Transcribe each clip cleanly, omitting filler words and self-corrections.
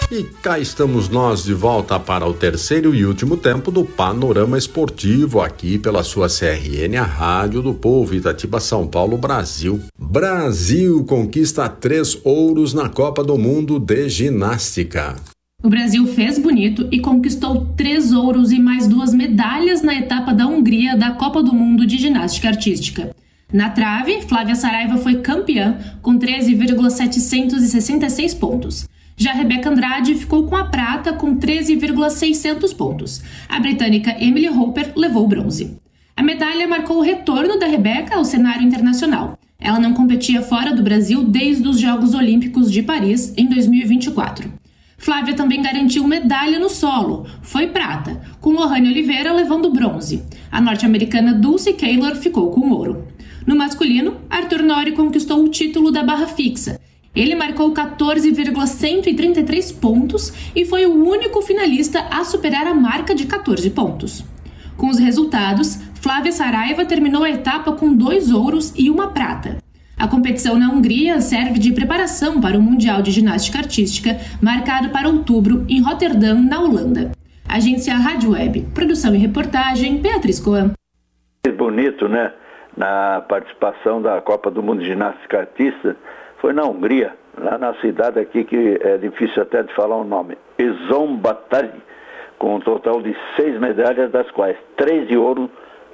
E cá estamos nós de volta para o terceiro e último tempo do Panorama Esportivo, aqui pela sua CRN, a Rádio do Povo, Itatiba, São Paulo, Brasil. Brasil conquista 3 ouros na Copa do Mundo de Ginástica. O Brasil fez bonito e conquistou 3 ouros e mais 2 medalhas na etapa da Hungria da Copa do Mundo de Ginástica Artística. Na trave, Flávia Saraiva foi campeã com 13,766 pontos. Já Rebeca Andrade ficou com a prata com 13,600 pontos. A britânica Emily Hopper levou o bronze. A medalha marcou o retorno da Rebeca ao cenário internacional. Ela não competia fora do Brasil desde os Jogos Olímpicos de Paris em 2024. Flávia também garantiu medalha no solo, foi prata, com Lohane Oliveira levando bronze. A norte-americana Dulcie Kaylor ficou com ouro. No masculino, Arthur Nori conquistou o título da barra fixa. Ele marcou 14,133 pontos e foi o único finalista a superar a marca de 14 pontos. Com os resultados, Flávia Saraiva terminou a etapa com 2 ouros e 1 prata. A competição na Hungria serve de preparação para o Mundial de Ginástica Artística, marcado para outubro em Roterdã, na Holanda. Agência Rádio Web. Produção e reportagem, Beatriz Coan. Bonito, né? Na participação da Copa do Mundo de Ginástica Artística, foi na Hungria, lá na cidade aqui que é difícil até de falar o nome, Szombathely, com um total de 6 medalhas, das quais 3 de ouro,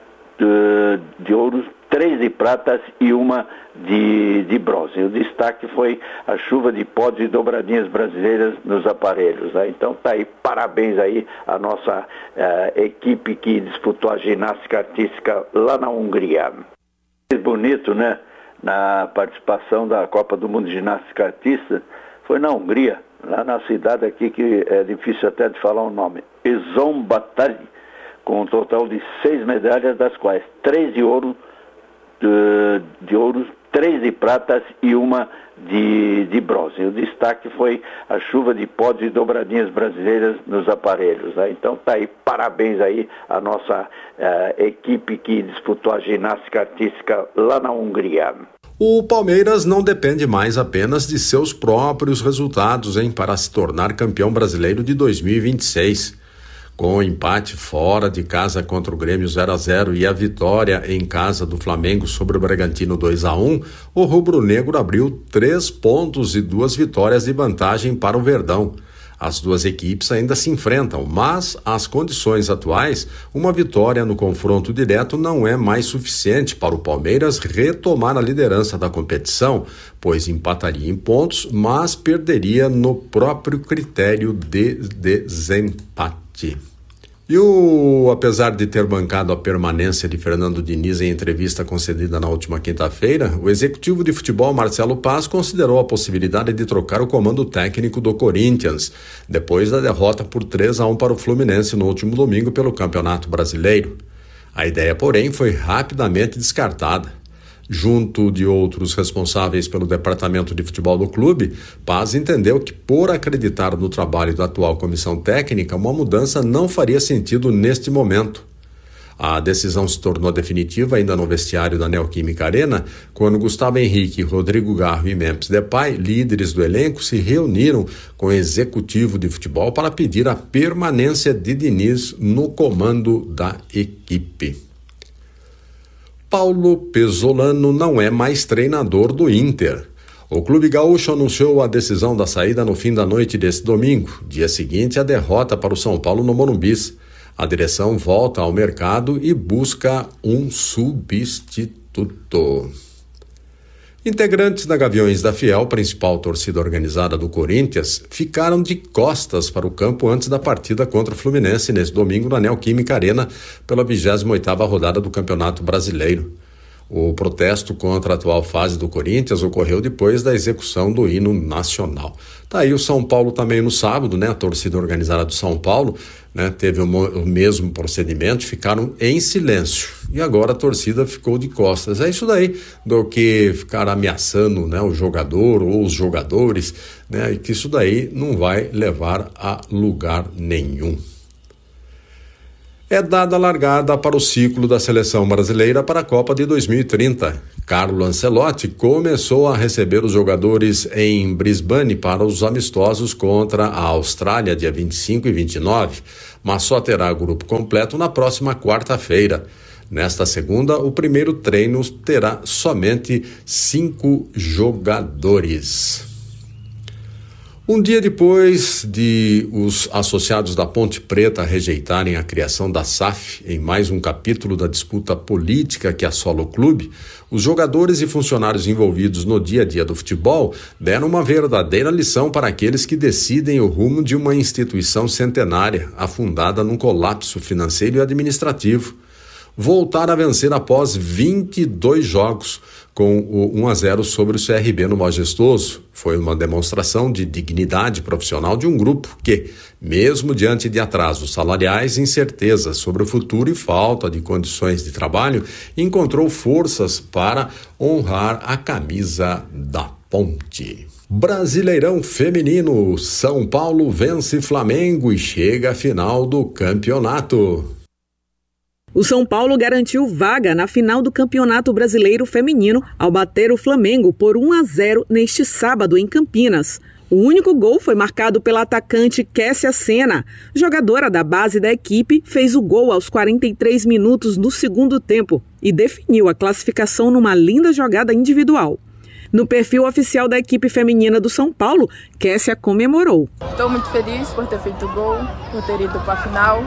3 de pratas e 1 de bronze. O destaque foi a chuva de pódios e dobradinhas brasileiras nos aparelhos, né? Então tá aí, parabéns aí à nossa equipe que disputou a ginástica artística lá na Hungria. Bonito, né? Na participação da Copa do Mundo de Ginástica Artística, foi na Hungria, lá na cidade aqui que é difícil até de falar o nome, Szombathely, com um total de 6 medalhas, das quais 3 de ouro, 3 de pratas e 1 de bronze. O destaque foi a chuva de pódios e dobradinhas brasileiras nos aparelhos, né? Então tá aí, parabéns aí à nossa equipe que disputou a ginástica artística lá na Hungria. O Palmeiras não depende mais apenas de seus próprios resultados, para se tornar campeão brasileiro de 2026. Com o empate fora de casa contra o Grêmio 0-0 e a vitória em casa do Flamengo sobre o Bragantino 2-1, o rubro-negro abriu 3 pontos e 2 vitórias de vantagem para o Verdão. As duas equipes ainda se enfrentam, mas as condições atuais, uma vitória no confronto direto não é mais suficiente para o Palmeiras retomar a liderança da competição, pois empataria em pontos, mas perderia no próprio critério de desempate. E apesar de ter bancado a permanência de Fernando Diniz em entrevista concedida na última quinta-feira, o executivo de futebol Marcelo Paz considerou a possibilidade de trocar o comando técnico do Corinthians, depois da derrota por 3-1 para o Fluminense no último domingo pelo Campeonato Brasileiro. A ideia, porém, foi rapidamente descartada. Junto de outros responsáveis pelo departamento de futebol do clube, Paz entendeu que, por acreditar no trabalho da atual comissão técnica, uma mudança não faria sentido neste momento. A decisão se tornou definitiva ainda no vestiário da Neoquímica Arena, quando Gustavo Henrique, Rodrigo Garro e Memphis Depay, líderes do elenco, se reuniram com o executivo de futebol para pedir a permanência de Diniz no comando da equipe. Paulo Pesolano não é mais treinador do Inter. O clube gaúcho anunciou a decisão da saída no fim da noite deste domingo, dia seguinte à derrota para o São Paulo no Morumbi. A direção volta ao mercado e busca um substituto. Integrantes da Gaviões da Fiel, principal torcida organizada do Corinthians, ficaram de costas para o campo antes da partida contra o Fluminense neste domingo na Neoquímica Arena pela 28ª rodada do Campeonato Brasileiro. O protesto contra a atual fase do Corinthians ocorreu depois da execução do hino nacional. Tá aí o São Paulo também no sábado, a torcida organizada do São Paulo, teve o mesmo procedimento, ficaram em silêncio. E agora a torcida ficou de costas. É isso daí, do que ficar ameaçando, o jogador ou os jogadores, e que isso daí não vai levar a lugar nenhum. É dada a largada para o ciclo da seleção brasileira para a Copa de 2030. Carlo Ancelotti começou a receber os jogadores em Brisbane para os amistosos contra a Austrália, dia 25 e 29, mas só terá grupo completo na próxima quarta-feira. Nesta segunda, o primeiro treino terá somente 5 jogadores. Um dia depois de os associados da Ponte Preta rejeitarem a criação da SAF em mais um capítulo da disputa política que assola o clube, os jogadores e funcionários envolvidos no dia a dia do futebol deram uma verdadeira lição para aqueles que decidem o rumo de uma instituição centenária, afundada num colapso financeiro e administrativo. Voltar a vencer após 22 jogos, com o 1-0 sobre o CRB no Majestoso. Foi uma demonstração de dignidade profissional de um grupo que, mesmo diante de atrasos salariais, incertezas sobre o futuro e falta de condições de trabalho, encontrou forças para honrar a camisa da Ponte. Brasileirão Feminino, São Paulo vence Flamengo e chega à final do campeonato. O São Paulo garantiu vaga na final do Campeonato Brasileiro Feminino ao bater o Flamengo por 1-0 neste sábado em Campinas. O único gol foi marcado pela atacante Kessia Senna. Jogadora da base da equipe, fez o gol aos 43 minutos do segundo tempo e definiu a classificação numa linda jogada individual. No perfil oficial da equipe feminina do São Paulo, Kessia comemorou. Estou muito feliz por ter feito o gol, por ter ido para a final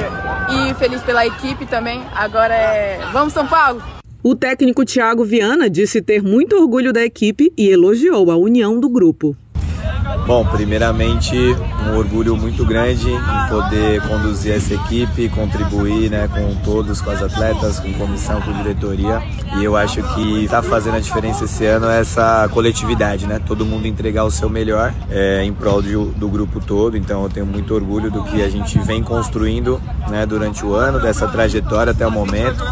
e feliz pela equipe também. Agora vamos São Paulo! O técnico Thiago Viana disse ter muito orgulho da equipe e elogiou a união do grupo. Bom, primeiramente, um orgulho muito grande em poder conduzir essa equipe, contribuir, com todos, com as atletas, com comissão, com diretoria. E eu acho que está fazendo a diferença esse ano essa coletividade, todo mundo entregar o seu melhor em prol do grupo todo. Então eu tenho muito orgulho do que a gente vem construindo durante o ano, dessa trajetória até o momento.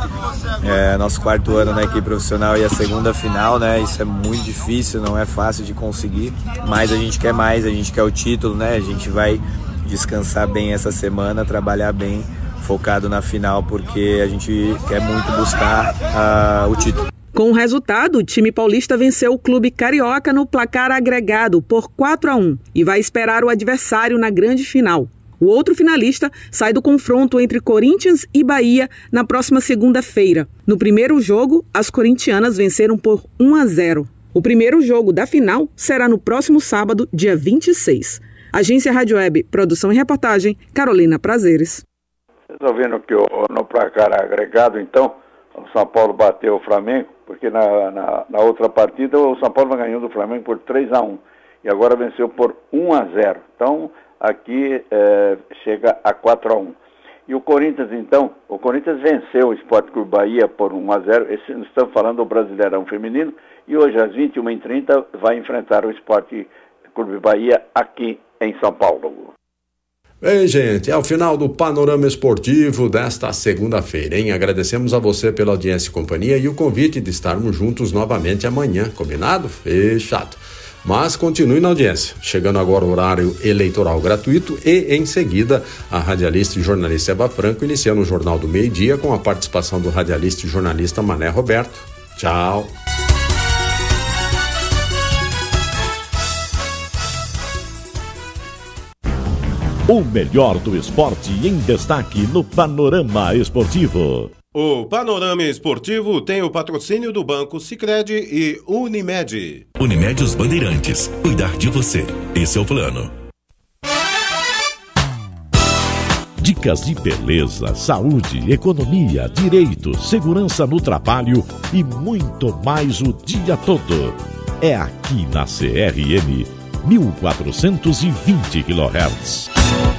Nosso 4º ano na equipe profissional e a segunda final, isso é muito difícil, não é fácil de conseguir, mas a gente quer mais, a gente quer o título, a gente vai descansar bem essa semana, trabalhar bem, focado na final, porque a gente quer muito buscar o título. Com o resultado, o time paulista venceu o clube carioca no placar agregado por 4-1 e vai esperar o adversário na grande final. O outro finalista sai do confronto entre Corinthians e Bahia na próxima segunda-feira. No primeiro jogo, as corintianas venceram por 1-0. O primeiro jogo da final será no próximo sábado, dia 26. Agência Rádio Web, produção e reportagem, Carolina Prazeres. Vocês estão vendo que no placar agregado, então, o São Paulo bateu o Flamengo, porque na outra partida o São Paulo ganhou do Flamengo por 3-1 e agora venceu por 1-0. Então, aqui chega a 4-1. E o Corinthians, então, venceu o Sport Clube Bahia por 1-0. Estamos falando do Brasileirão Feminino. E hoje, às 21h30, vai enfrentar o Sport Clube Bahia aqui em São Paulo. Bem, gente, é o final do Panorama Esportivo desta segunda-feira, hein? Agradecemos a você pela audiência e companhia e o convite de estarmos juntos novamente amanhã, combinado? Fechado. Mas continue na audiência. Chegando agora o horário eleitoral gratuito e, em seguida, a radialista e jornalista Eva Franco iniciando o Jornal do Meio-Dia com a participação do radialista e jornalista Mané Roberto. Tchau. O melhor do esporte em destaque no Panorama Esportivo. O Panorama Esportivo tem o patrocínio do Banco Sicredi e Unimed. Unimed Os Bandeirantes. Cuidar de você. Esse é o plano. Dicas de beleza, saúde, economia, direito, segurança no trabalho e muito mais o dia todo. É aqui na CRM 1420 kHz.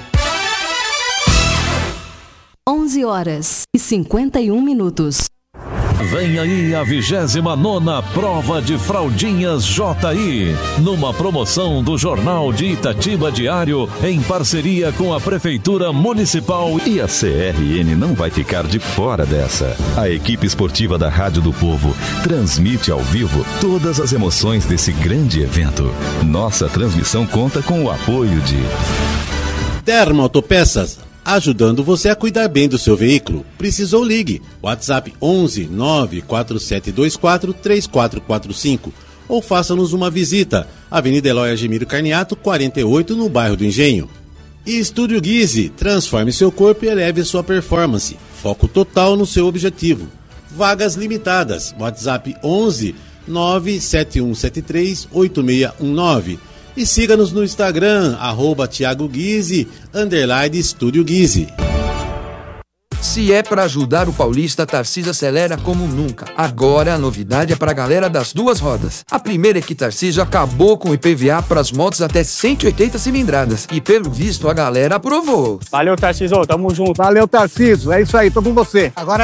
11h51. Vem aí a 29ª prova de fraldinhas JI, numa promoção do Jornal de Itatiba Diário, em parceria com a Prefeitura Municipal. E a CRN não vai ficar de fora dessa. A equipe esportiva da Rádio do Povo transmite ao vivo todas as emoções desse grande evento. Nossa transmissão conta com o apoio de Termo Autopeças, ajudando você a cuidar bem do seu veículo. Precisou, ligue. WhatsApp 11 94724 3445 ou faça-nos uma visita. Avenida Eloy Argemiro Carniato, 48, no bairro do Engenho. E Estúdio Guise, transforme seu corpo e eleve sua performance. Foco total no seu objetivo. Vagas limitadas. WhatsApp 11 97173 8619. E siga-nos no Instagram, @ThiagoGuise, _Estúdio Guise. Se é para ajudar o paulista, Tarcísio acelera como nunca. Agora a novidade é para a galera das duas rodas. A primeira é que Tarcísio acabou com o IPVA para as motos até 180 cilindradas. E pelo visto a galera aprovou. Valeu, Tarcísio, tamo junto. Valeu, Tarcísio, é isso aí, tô com você. Agora